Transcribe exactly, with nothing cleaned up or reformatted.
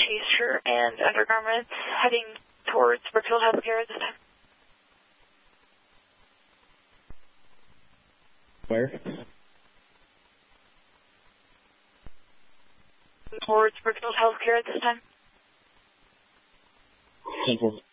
T-shirt and undergarments heading towards Brookfield Healthcare at this time. Where? Towards Brookfield Healthcare at this time. Central